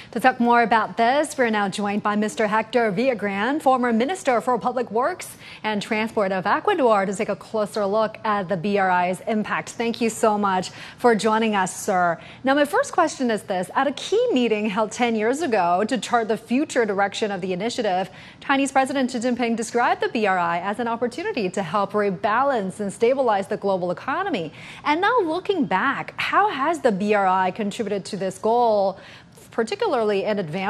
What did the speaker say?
To talk more about this, we're now joined by Mr. Hector Villagran, former Minister for Public Works and Transport of Ecuador, to take a closer look at the BRI's impact. Thank you so much for joining us, sir. Now, my first question is this. At a key meeting held 10 years ago to chart the future direction of the initiative, Chinese President Xi Jinping described the BRI as an opportunity to help rebalance and stabilize the global economy. And now looking back, how has the BRI contributed to this goal, particularly in advance